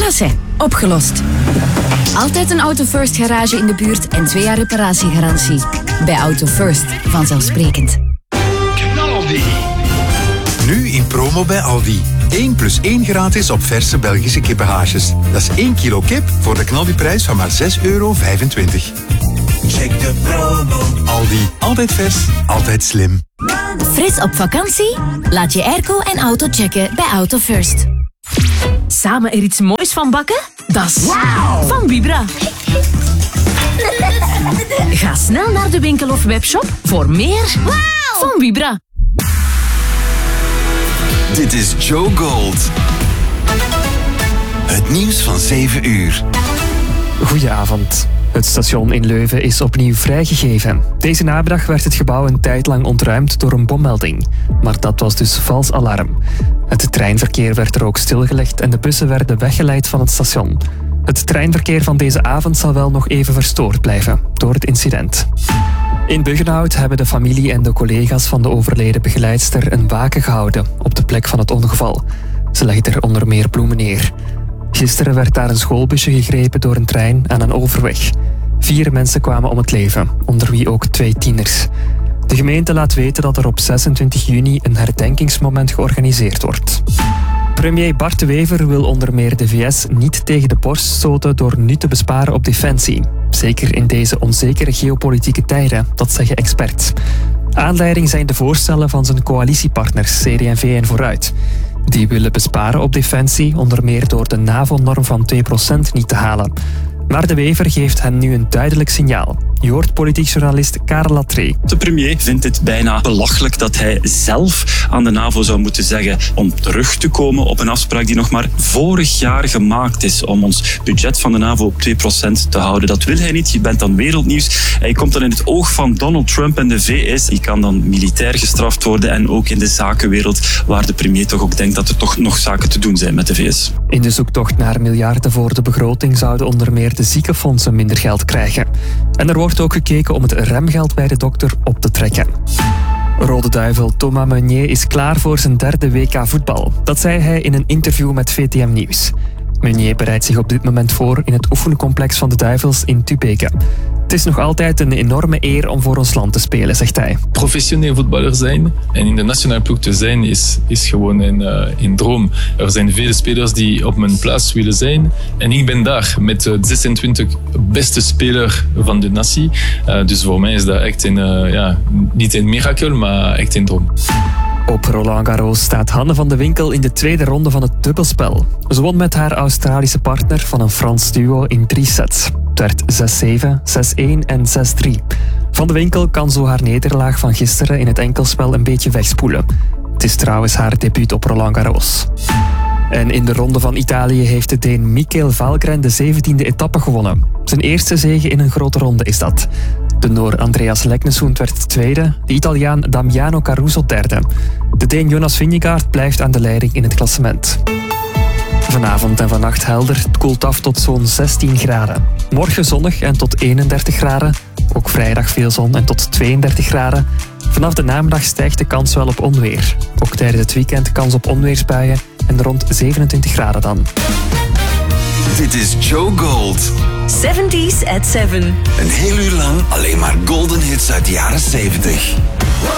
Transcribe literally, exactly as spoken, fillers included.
Voilà, zeg. Opgelost. Altijd een Auto First garage in de buurt en twee jaar reparatiegarantie. Bij Auto First, vanzelfsprekend. Knaldi. Nu in promo bij Aldi. één plus één gratis op verse Belgische kippenhaasjes. Dat is één kilo kip voor de knaldiprijs van maar zes euro vijfentwintig. Check de promo. Aldi. Altijd vers, altijd slim. Fris op vakantie? Laat je airco en auto checken bij Auto First. Samen er iets moois van bakken? Dat is wow. Van Vibra. Ga snel naar de winkel of webshop voor meer wow. van Vibra. Dit is Joe Gold. Het nieuws van zeven uur. Goedenavond. Het station in Leuven is opnieuw vrijgegeven. Deze namiddag werd het gebouw een tijd lang ontruimd door een bommelding. Maar dat was dus vals alarm. Het treinverkeer werd er ook stilgelegd en de bussen werden weggeleid van het station. Het treinverkeer van deze avond zal wel nog even verstoord blijven door het incident. In Buggenhout hebben de familie en de collega's van de overleden begeleidster een waken gehouden op de plek van het ongeval. Ze legden er onder meer bloemen neer. Gisteren werd daar een schoolbusje gegrepen door een trein aan een overweg. Vier mensen kwamen om het leven, onder wie ook twee tieners. De gemeente laat weten dat er op zesentwintig juni een herdenkingsmoment georganiseerd wordt. Premier Bart De Wever wil onder meer de V S niet tegen de borst stoten door nu te besparen op defensie. Zeker in deze onzekere geopolitieke tijden, dat zeggen experts. Aanleiding zijn de voorstellen van zijn coalitiepartners C D en V en Vooruit. Die willen besparen op defensie, onder meer door de NAVO-norm van twee procent niet te halen. Maar De Wever geeft hen nu een duidelijk signaal. Je hoort politiek journalist Karel Latree. De premier vindt het bijna belachelijk dat hij zelf aan de NAVO zou moeten zeggen om terug te komen op een afspraak die nog maar vorig jaar gemaakt is om ons budget van de NAVO op twee procent te houden. Dat wil hij niet. Je bent dan wereldnieuws. Hij komt dan in het oog van Donald Trump en de V S. Die kan dan militair gestraft worden en ook in de zakenwereld waar de premier toch ook denkt dat er toch nog zaken te doen zijn met de V S. In de zoektocht naar miljarden voor de begroting zouden onder meer de ziekenfondsen minder geld krijgen. En er wordt ook gekeken om het remgeld bij de dokter op te trekken. Rode Duivel Thomas Meunier is klaar voor zijn derde W K voetbal. Dat zei hij in een interview met V T M Nieuws. Meunier bereidt zich op dit moment voor in het oefencomplex van de Duivels in Tubeke. Het is nog altijd een enorme eer om voor ons land te spelen, zegt hij. Professioneel voetballer zijn en in de nationale ploeg te zijn is, is gewoon een, uh, een droom. Er zijn vele spelers die op mijn plaats willen zijn. En ik ben daar met de zesentwintig beste speler van de natie. Uh, dus voor mij is dat echt een, uh, ja, niet een mirakel, maar echt een droom. Op Roland Garros staat Hanne van de Winkel in de tweede ronde van het dubbelspel. Ze won met haar Australische partner van een Frans duo in drie sets. Het werd zes zeven, zes een en zes drie. Van de Winkel kan zo haar nederlaag van gisteren in het enkelspel een beetje wegspoelen. Het is trouwens haar debuut op Roland Garros. En in de ronde van Italië heeft de Deen Michael Valgren de zeventiende etappe gewonnen. Zijn eerste zege in een grote ronde is dat. De Noor Andreas Leknesund werd tweede, de Italiaan Damiano Caruso derde. De Deen Jonas Vingegaard blijft aan de leiding in het klassement. Vanavond en vannacht helder, het koelt af tot zo'n zestien graden. Morgen zonnig en tot eenendertig graden. Ook vrijdag veel zon en tot tweeëndertig graden. Vanaf de namiddag stijgt de kans wel op onweer. Ook tijdens het weekend kans op onweersbuien en rond zevenentwintig graden dan. Dit is Joe Gold. zeventies at seven. Een heel uur lang alleen maar golden hits uit de jaren zeventig.